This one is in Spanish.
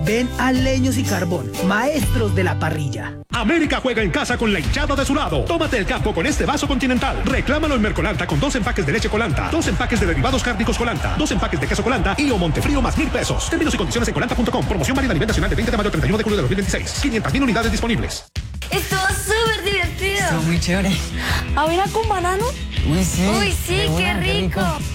Ven a Leños y Carbón, maestros de la parrilla. América juega en casa con la hinchada de su lado. Tómate el campo con este vaso Continental. Reclámalo en Mercolanta con 2 empaques de leche Colanta, 2 empaques de derivados cárnicos Colanta, 2 empaques de queso Colanta y o Montefrío más 1.000 pesos. Términos y condiciones en colanta.com. Promoción válida a nivel nacional de 20 de mayo a 31 de julio de 2026. 500.000 unidades disponibles. Estuvo súper divertido. Estuvo muy chévere. ¿Avena con banano? Uy, sí. Uy, sí, qué rico.